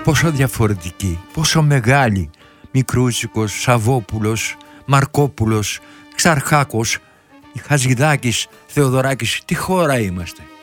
πόσο διαφορετικοί, πόσο μεγάλοι. Μικρούτσικος, Σαββόπουλος, Μαρκόπουλος, Ξαρχάκος, Χατζηδάκης, Θεοδωράκης, τι χώρα είμαστε.